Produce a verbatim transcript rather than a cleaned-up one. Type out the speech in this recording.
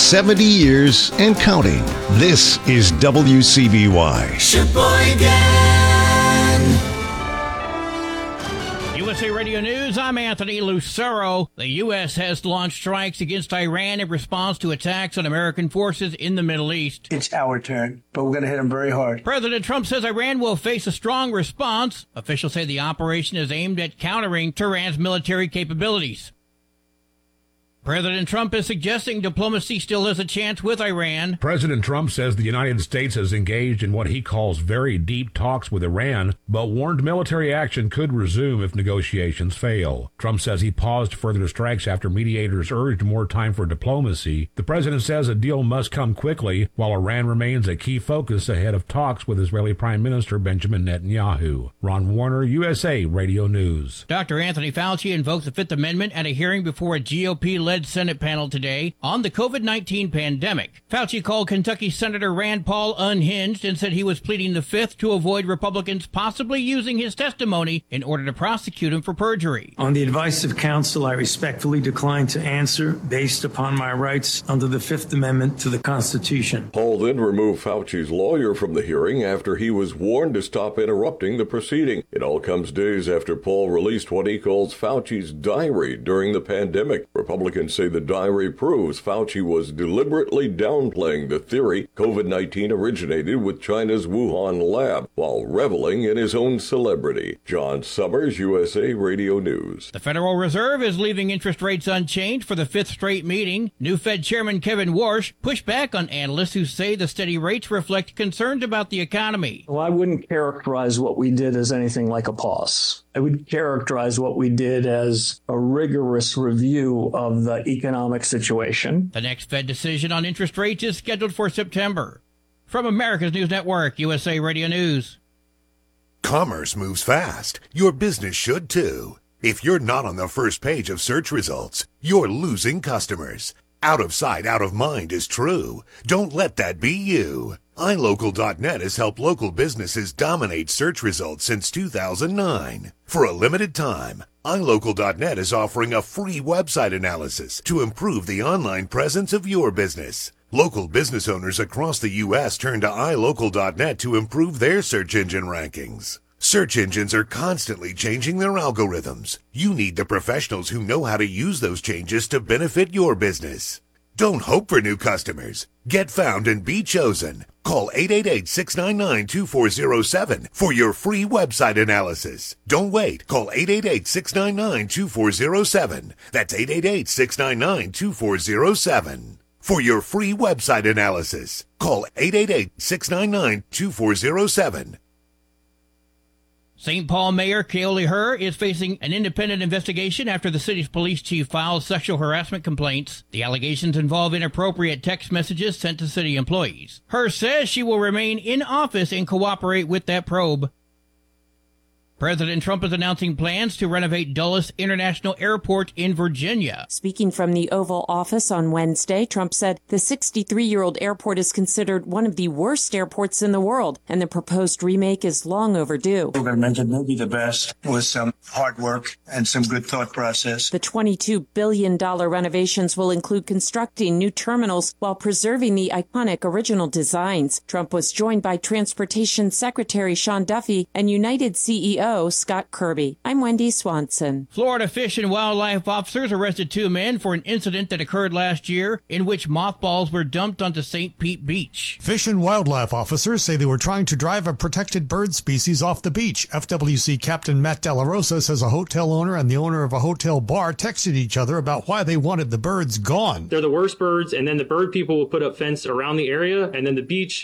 seventy years and counting. This is W C B Y. Sheboygan. U S A Radio News, I'm Anthony Lucero. The U S has launched strikes against Iran in response to attacks on American forces in the Middle East. It's our turn, but we're going to hit them very hard. President Trump says Iran will face a strong response. Officials say the operation is aimed at countering Tehran's military capabilities. President Trump is suggesting diplomacy still has a chance with Iran. President Trump says the United States has engaged in what he calls very deep talks with Iran, but warned military action could resume if negotiations fail. Trump says he paused further strikes after mediators urged more time for diplomacy. The president says a deal must come quickly, while Iran remains a key focus ahead of talks with Israeli Prime Minister Benjamin Netanyahu. Ron Warner, U S A Radio News. Doctor Anthony Fauci invoked the Fifth Amendment at a hearing before a G O P-led Senate panel today on the COVID nineteen pandemic. Fauci called Kentucky Senator Rand Paul unhinged and said he was pleading the Fifth to avoid Republicans possibly using his testimony in order to prosecute him for perjury. On the advice of counsel, I respectfully decline to answer based upon my rights under the Fifth Amendment to the Constitution. Paul then removed Fauci's lawyer from the hearing after he was warned to stop interrupting the proceeding. It all comes days after Paul released what he calls Fauci's diary during the pandemic. Republicans say the diary proves Fauci was deliberately downplaying the theory COVID nineteen originated with China's Wuhan lab while reveling in his own celebrity. John Summers, U S A Radio News. The Federal Reserve is leaving interest rates unchanged for the fifth straight meeting. New Fed Chairman Kevin Warsh pushed back on analysts who say the steady rates reflect concerns about the economy. Well, I wouldn't characterize what we did as anything like a pause. I would characterize what we did as a rigorous review of the economic situation. The next Fed decision on interest rates is scheduled for September. From America's News Network, U S A Radio News. Commerce moves fast. Your business should too. If you're not on the first page of search results, you're losing customers. Out of sight, out of mind is true. Don't let that be you. i local dot net has helped local businesses dominate search results since two thousand nine. For a limited time, i local dot net is offering a free website analysis to improve the online presence of your business. Local business owners across the U S turn to i local dot net to improve their search engine rankings. Search engines are constantly changing their algorithms. You need the professionals who know how to use those changes to benefit your business. Don't hope for new customers. Get found and be chosen. Call eight eight eight, six nine nine, two four zero seven for your free website analysis. Don't wait. Call eight eight eight, six nine nine, two four zero seven. That's eight eight eight, six nine nine, two four zero seven. For your free website analysis, call eight eight eight, six nine nine, two four zero seven. Saint Paul Mayor Kaoli Herr is facing an independent investigation after the city's police chief filed sexual harassment complaints. The allegations involve inappropriate text messages sent to city employees. Herr says she will remain in office and cooperate with that probe. President Trump is announcing plans to renovate Dulles International Airport in Virginia. Speaking from the Oval Office on Wednesday, Trump said the sixty-three-year-old airport is considered one of the worst airports in the world, and the proposed remake is long overdue. We're going to make it maybe the best with some hard work and some good thought process. The twenty-two billion dollars renovations will include constructing new terminals while preserving the iconic original designs. Trump was joined by Transportation Secretary Sean Duffy and United C E O Scott Kirby. I'm Wendy Swanson. Florida Fish and Wildlife officers arrested two men for an incident that occurred last year in which mothballs were dumped onto Saint Pete Beach. Fish and Wildlife officers say they were trying to drive a protected bird species off the beach. F W C Captain Matt Della Rosa says a hotel owner and the owner of a hotel bar texted each other about why they wanted the birds gone. They're the worst birds, and then the bird people will put up fence around the area, and then the beach